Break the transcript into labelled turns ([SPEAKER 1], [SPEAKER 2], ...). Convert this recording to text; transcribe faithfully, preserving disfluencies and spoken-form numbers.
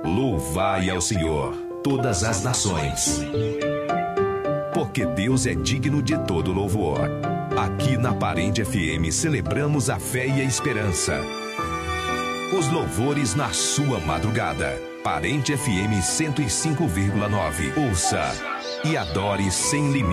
[SPEAKER 1] Louvai ao Senhor, todas as nações, porque Deus é digno de todo louvor. Aqui na Parente F M celebramos a fé e a esperança. Os louvores na sua madrugada. Parente F M cento e cinco vírgula nove. Ouça e adore sem limite.